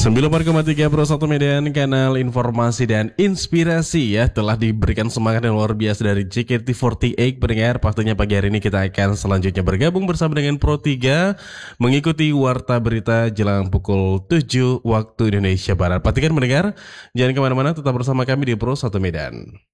94,3 Pro 1 Medan, kanal informasi dan inspirasi ya. Telah diberikan semangat yang luar biasa dari JKT48 pendengar. Pastinya pagi hari ini kita akan selanjutnya bergabung bersama dengan Pro 3 mengikuti warta berita jelang pukul 7 waktu Indonesia Barat. Pastikan mendengar, jangan kemana-mana, tetap bersama kami di Pro 1 Medan.